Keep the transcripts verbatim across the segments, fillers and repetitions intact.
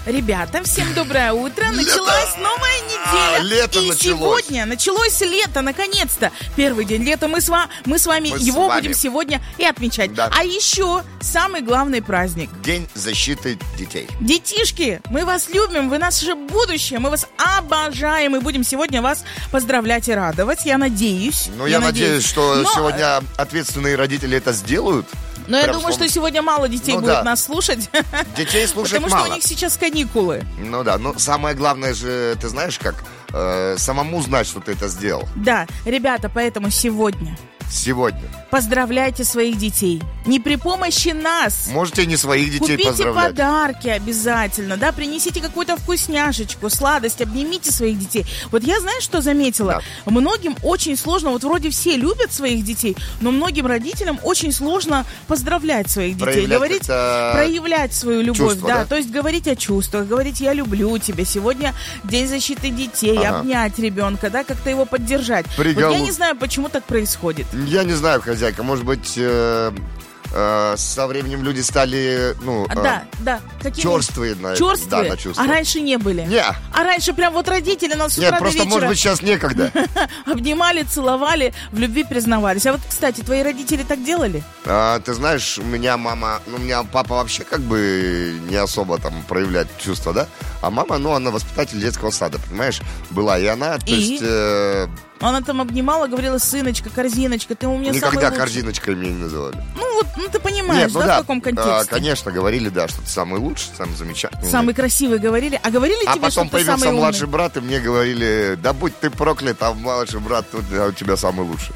Ребята, всем доброе утро. Началась новая неделя. А, лето и началось. сегодня началось лето, наконец-то. Первый день лета. Мы с, ва- мы с вами Мы с его вами. будем сегодня и отмечать. Да. А еще самый главный праздник. День защиты детей. Детишки, мы вас любим, вы наше будущее, мы вас обожаем и будем сегодня вас поздравлять и радовать. Я надеюсь. Ну, я, надеюсь, что Но- сегодня ответственные родители это сделают. Но я Прям думаю, вспомнить. что сегодня мало детей Ну будет да. нас слушать. Детей слушать Потому что мало. у них сейчас каникулы. Ну да, но самое главное же, ты знаешь как, э, самому знать, что ты это сделал. Да, ребята, поэтому сегодня Сегодня. поздравляйте своих детей. Не при помощи нас. Можете не своих детей Купите поздравлять. подарки обязательно, да, принесите какую-то вкусняшечку, сладость, обнимите своих детей. Вот я, знаешь, что заметила? Многим очень сложно, вот вроде все любят своих детей, но многим родителям очень сложно поздравлять своих детей, Проявлять говорить, как-то проявлять свою любовь, чувства, да, да? то есть говорить о чувствах, говорить «я люблю тебя», сегодня День защиты детей, Ага. обнять ребенка, да, как-то его поддержать. Вот Приголу- я не знаю, почему так происходит. Я не знаю, хозяйка, может быть, э, э, со временем люди стали, ну, А, э, да, да. Какие черствые на это, Черствые? да, на чувства. А раньше не были? Не. А раньше прям вот родители нас с утра Нет, до просто, вечера может быть, сейчас некогда. обнимали, целовали, в любви признавались. А вот, кстати, твои родители так делали? А, ты знаешь, у меня мама, ну, у меня папа вообще как бы не особо там проявляет чувства, да? А мама, ну, она воспитатель детского сада, понимаешь, была. И она, то И? есть, э, Она там обнимала, говорила: сыночка, корзиночка, ты у меня никогда самый лучший. корзиночкой меня не называли. Ну вот, ну ты понимаешь, Нет, ну да, да, в каком а, контексте? конечно, говорили, да, что ты самый лучший, самый замечательный. Самый красивый говорили. А говорили А тебе, что потом ты появился самый младший умный? брат, и мне говорили: да будь ты проклят, а младший брат тут, а у тебя самый лучший.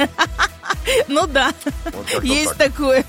Ну да, Вот как-то есть так. такое.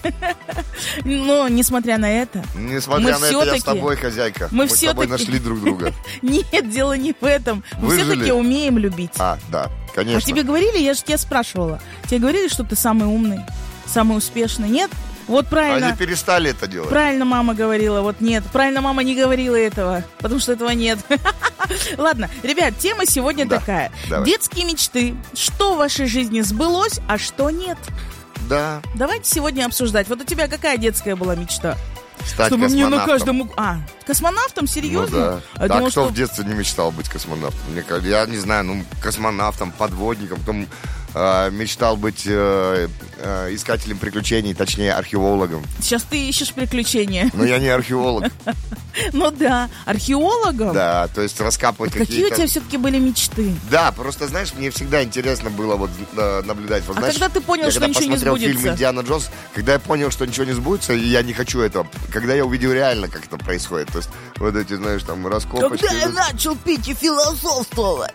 Но, несмотря на это, Несмотря Мы на это, я всё-таки- с тобой, хозяйка. мы Мы с тобой всё-таки- нашли друг друга. нет, дело не в этом. Мы Выжили. все-таки умеем любить. А, да, А конечно. тебе говорили, я же тебя спрашивала, тебе говорили, что ты самый умный, самый успешный? Нет? Вот правильно. Они перестали это делать. Правильно мама говорила, вот нет. Правильно мама не говорила этого, потому что этого нет. Ладно, ребят, тема сегодня Да, такая. давай. Детские мечты. Что в вашей жизни сбылось, а что нет? Да, Давайте сегодня обсуждать. Вот у тебя какая детская была мечта? стать Чтобы мне на космонавтом. каждом... уг- А, космонавтом? Ну Серьезно? да. А я Да, думала, кто что- в детстве не мечтал быть космонавтом? Мне кажется, я не знаю, ну, космонавтом, подводником, потом э, мечтал быть э, э, искателем приключений, точнее, археологом. Сейчас ты ищешь приключения. Но я не археолог. Ну да, археологом? Да, то есть раскапывать Какие у какие-то... тебя все-таки были мечты? Да, просто, знаешь, мне всегда интересно было вот э, наблюдать. Вот, А знаешь, когда ты понял, я что когда ничего не посмотрел сбудется? фильм «Индиана Джонс», когда я понял, что ничего не сбудется, и я не хочу этого, когда я увидел реально, как это происходит, то есть вот эти, знаешь, там, раскопочки. Когда я начал пить и философствовать.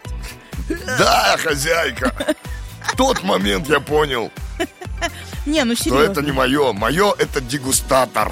Да, хозяйка! В тот момент я понял, Не, ну что серьезно. это не мое. Мое — это дегустатор.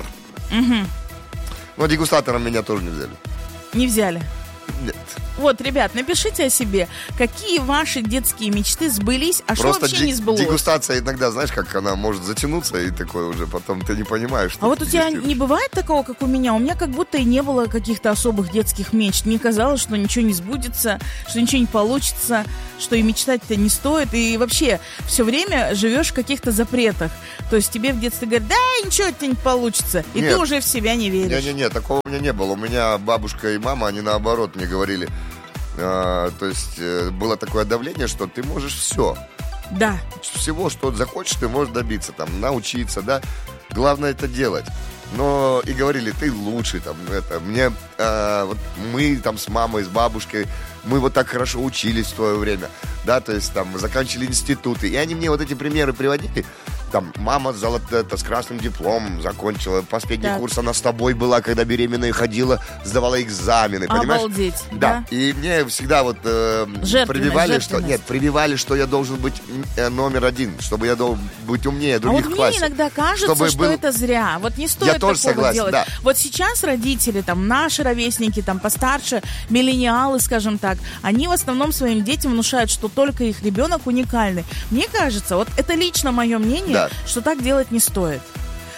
Но дегустатором меня тоже не взяли. Не взяли. Нет. Вот, ребят, напишите о себе, какие ваши детские мечты сбылись, а Просто что вообще де- не сбылось. дегустация иногда, знаешь, как она может затянуться, и такое уже потом ты не понимаешь, что А вот ты у тебя дегустируешь. не бывает такого, как у меня? У меня как будто и не было каких-то особых детских мечт. Мне казалось, что ничего не сбудется, что ничего не получится, что и мечтать-то не стоит. И вообще все время живешь в каких-то запретах. То есть тебе в детстве говорят: да, ничего у тебя не получится. И Нет. ты уже в себя не веришь. Не-не-не, такого у меня не было. У меня бабушка и мама, они наоборот мне говорили. а, то есть э, было такое давление, что ты можешь все. Да. Всего, что захочешь, ты можешь добиться. Там, научиться, да. Главное это делать. Но и говорили: ты лучший, там, это. Мне, а, вот мы там с мамой, с бабушкой, мы вот так хорошо учились в свое время. Да, то есть там заканчивали институты. И они мне вот эти примеры приводили. Там мама золото, это, с красным дипломом закончила. Последний Так. курс она с тобой была, когда беременная ходила, сдавала экзамены, понимаешь? Обалдеть, Да. да? И мне всегда вот э, Жертвенность, прививали, что жертвенность. нет, прививали, что я должен быть э, номер один, чтобы я должен быть умнее А других вот в классе. мне иногда кажется, Чтобы что был- это зря. Вот не стоит Я тоже такого согласен, делать. да. Вот сейчас родители, там, наши ровесники, там, постарше, миллениалы, скажем так, они в основном своим детям внушают, что только их ребенок уникальный. Мне кажется, вот это лично мое мнение, Да. что так делать не стоит.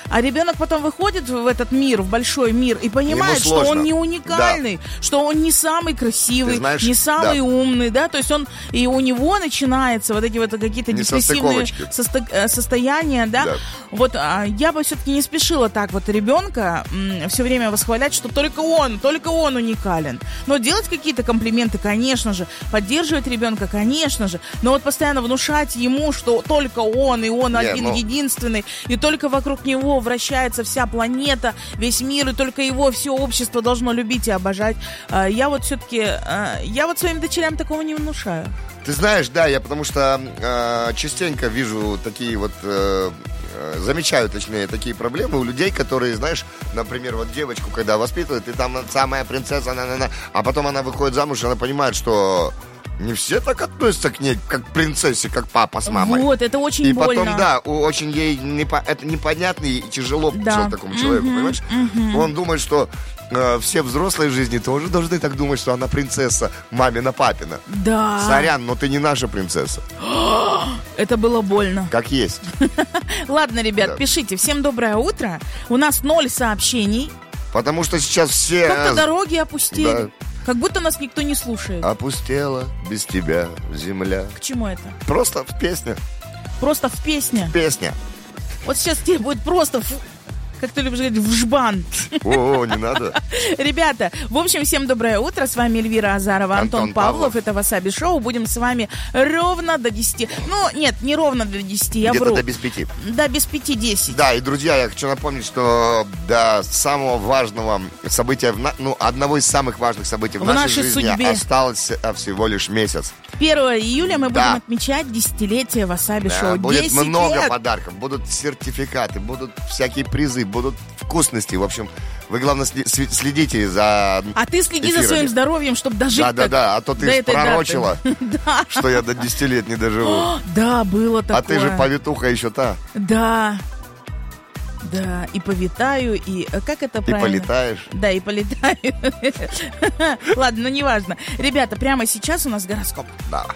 А ребенок потом выходит в этот мир, в большой мир, и понимает, что он не уникальный, да. что он не самый красивый, знаешь, не самый да. умный, да, то есть он, и у него начинаются вот эти вот какие-то депрессивные состо- состояния, да. да. Вот а, я бы все-таки не спешила так вот ребенка м, все время восхвалять, что только он, только он уникален. Но делать какие-то комплименты, конечно же, поддерживать ребенка, конечно же, но вот постоянно внушать ему, что только он, и он не, один, ну... единственный, и только вокруг него вращается вся планета, весь мир, и только его все общество должно любить и обожать. Я вот все-таки, я вот своим дочерям такого не внушаю. Ты знаешь, да, я потому что э, частенько вижу такие вот, э, замечаю, точнее, такие проблемы у людей, которые, знаешь, например, вот девочку, когда воспитывают, и там самая принцесса, на-на-на, а потом она выходит замуж, и она понимает, что... Не все так относятся к ней, как к принцессе, как папа с мамой. Вот, это очень и больно. И потом, да, очень ей непо... это непонятно и тяжело да. такому человеку, mm-hmm, понимаешь? Mm-hmm. Он думает, что э, все взрослые в жизни тоже должны так думать, что она принцесса, мамина, папина. Да. Сорян, но ты не наша принцесса. Это было больно. Как есть. Ладно, ребят, да. пишите. Всем доброе утро. У нас ноль сообщений. Потому что сейчас все... Как-то дороги опустили. Да. Как будто нас никто не слушает. Опустела без тебя земля. К чему это? Просто в песне. Просто в песне? В песне. Вот сейчас тебе будет просто... В... Как ты любишь говорить, в жбан. О, не надо. Ребята, в общем, всем доброе утро. С вами Эльвира Азарова, Антон, Антон Павлов. Павлов. Это Васаби Шоу. Будем с вами ровно до десяти. Ну, нет, не ровно до десяти, я Где-то вру. до без пяти. Да, без пяти десять. Да, и, друзья, я хочу напомнить, что до самого важного события, в на... ну, одного из самых важных событий в, в нашей, нашей жизни судьбе осталось всего лишь месяц. первого июля мы да. будем отмечать десятилетие Васаби да, Шоу. Будет много лет. подарков, будут сертификаты, будут всякие призы, будут вкусности. В общем, вы, главное, следите за А ты следи эфирами. За своим здоровьем, чтобы дожить. Да-да-да, а то ты пророчила, что я до десяти лет не доживу. Да, было такое. А ты же повитуха еще та. Да. Да, и повитаю, и... Как это правильно? И полетаешь. Да, и полетаю. Ладно, ну неважно. Ребята, прямо сейчас у нас гороскоп. Да.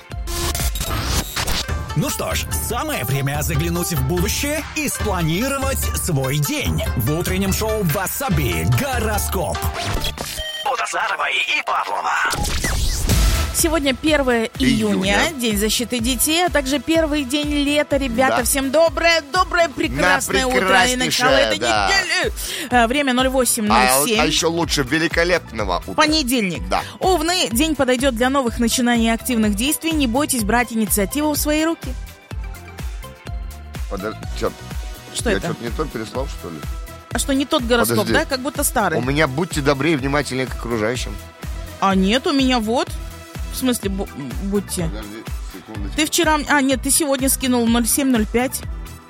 Ну что ж, самое время заглянуть в будущее и спланировать свой день. В утреннем шоу «Васаби» гороскоп. От Азаровой и Павлова. Сегодня первое июня, День защиты детей, а также первый день лета, ребята. Да. Всем доброе, доброе, прекрасное утро и начало этой да. недели. Время ноль восемь ноль семь. А, а еще лучше великолепного утра. Понедельник. Да. Овны, день подойдет для новых начинаний и активных действий. Не бойтесь брать инициативу в свои руки. Подожди, что? Что Я это? Я что-то не то переслал, что ли? А что, не тот гороскоп, Подожди. Да? Как будто старый. У меня будьте добрее и внимательнее к окружающим. А нет, у меня вот... В смысле, бу- будьте. Подожди, секундочку. Ты вчера... А, нет, ты сегодня скинул ноль семь ноль пять.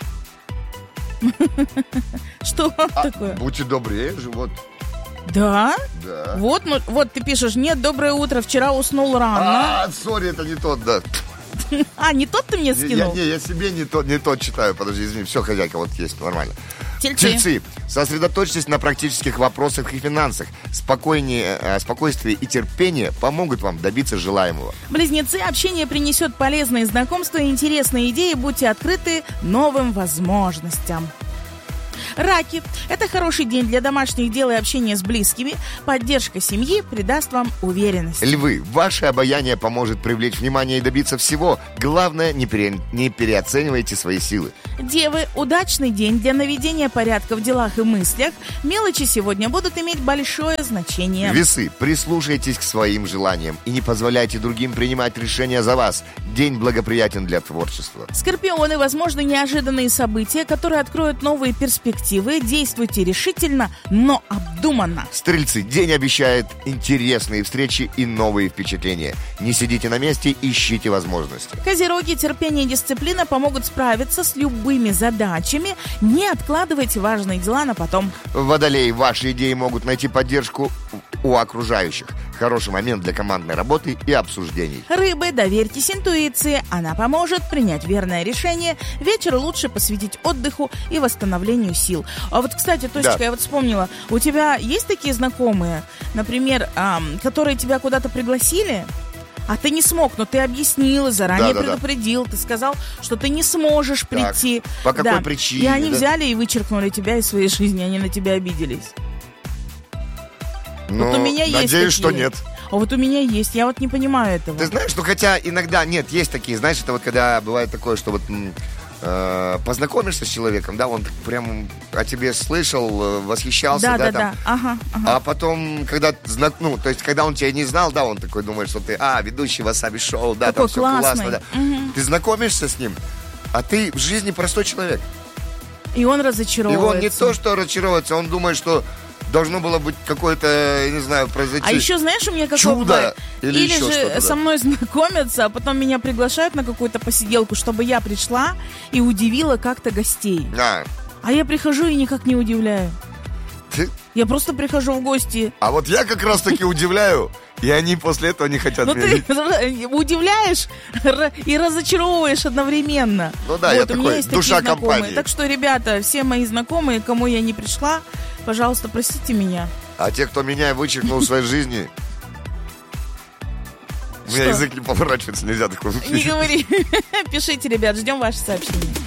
Что такое? Будьте добрее же, вот. Да? Да. Вот, ну, вот ты пишешь, нет, доброе утро, вчера уснул рано. А, сори, это не тот, да. А, не тот ты мне скинул? Не, я себе не тот, не тот читаю, подожди, извини, все, хозяйка, вот есть, нормально. Тельцы. Тельцы. Сосредоточьтесь на практических вопросах и финансах. Спокойнее, спокойствие и терпение помогут вам добиться желаемого. Близнецы. Общение принесет полезные знакомства и интересные идеи. Будьте открыты новым возможностям. Раки. Это хороший день для домашних дел и общения с близкими. Поддержка семьи придаст вам уверенность. Львы. Ваше обаяние поможет привлечь внимание и добиться всего. Главное, не, пере... не переоценивайте свои силы. Девы. Удачный день для наведения порядка в делах и мыслях. Мелочи сегодня будут иметь большое значение. Весы. Прислушайтесь к своим желаниям и не позволяйте другим принимать решения за вас. День благоприятен для творчества. Скорпионы. Возможны неожиданные события, которые откроют новые перспективы. Действуйте решительно, но обдуманно. Стрельцы. День обещает интересные встречи и новые впечатления. Не сидите на месте, ищите возможности. Козероги. Терпение и дисциплина помогут справиться с любыми задачами. Не откладывайте важные дела на потом. Водолеи. Ваши идеи могут найти поддержку у окружающих. Хороший момент для командной работы и обсуждений. Рыбы. Доверьтесь интуиции. Она поможет принять верное решение. Вечер лучше посвятить отдыху и восстановлению сил. А вот, кстати, Тосечка, да. я вот вспомнила, у тебя есть такие знакомые, например, эм, которые тебя куда-то пригласили, А ты не смог, но ты объяснил, заранее Да, да, предупредил, да. Ты сказал, что ты не сможешь Так, прийти. по какой да. причине? И они да? взяли и вычеркнули тебя из своей жизни, они на тебя обиделись. Ну, вот у меня есть надеюсь, что такие. нет. А вот у меня есть, я вот не понимаю этого. Ты знаешь, ну хотя иногда, нет, есть такие, знаешь, это вот когда бывает такое, что вот м, э, познакомишься с человеком, да, он прям о тебе слышал, э, восхищался, да, да, да, там. да, ага, ага. А потом, когда, зна- ну, то есть, когда он тебя не знал, да, он такой думает, что ты, а, ведущий Васаби Шоу, да, Такой там все классный. классно, да. Мгм. Ты знакомишься с ним, а ты в жизни простой человек. И он И разочаровывается. он не то, что разочаровывается, он думает, что должно было быть какое-то, я не знаю, произойти. А еще, знаешь, у меня какое чудо бывает? или еще же что-то, да. со мной знакомятся, а потом меня приглашают на какую-то посиделку, чтобы я пришла и удивила как-то гостей. А, А я прихожу и никак не удивляю. ты- Я просто прихожу в гости. А вот я как раз таки удивляю, и они после этого не хотят Ну меня ты видеть. удивляешь ра- и разочаровываешь одновременно. Ну да, Вот, я у такой, меня есть душа такие знакомые. компании. Так что, ребята, все мои знакомые, кому я не пришла, пожалуйста, простите меня. А те, кто меня вычеркнул в своей жизни, у меня Что? язык не поворачивается, нельзя такое. Не говори. Пишите, ребят, ждем ваши сообщения.